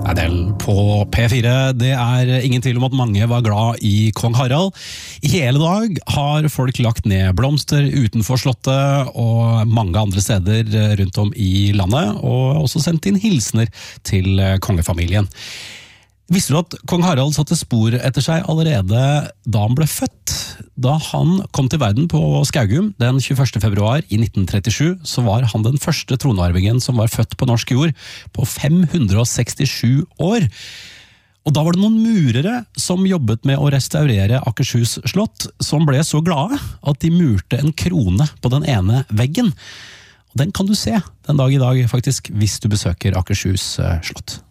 Adele på P4. Det ingen tvil om at mange var glad i Kong Harald. I hele dag har folk lagt ned blomster utenfor slottet og mange andre steder rundt om i landet, og også sendt inn hilsener til kongefamilien. Visste du at Kong Harald satte spor etter seg allerede da han ble født? Da han kom til verden på Skaugum den 21. februar i 1937, så var han den første tronarvingen som var født på norsk jord på 567 år. Og da var det noen murere som jobbet med å restaurere Akershus slott, som ble så glade at de murte en krone på den ene veggen. Og den kan du se den dag i dag faktisk, hvis du besøker Akershus slott.